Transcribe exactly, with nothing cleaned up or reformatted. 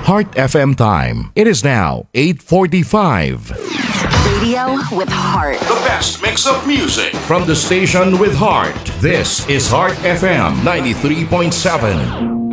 Heart F M time. It is now eight forty-five. Radio with heart. The best mix of music from the station with heart. This is Heart F M ninety-three point seven.